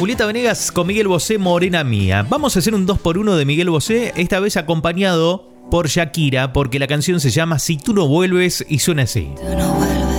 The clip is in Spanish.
Julieta Venegas con Miguel Bosé, Morena Mía. Vamos a hacer un 2x1 de Miguel Bosé, esta vez acompañado por Shakira, porque la canción se llama Si tú no vuelves y suena así. Tú no vuelves.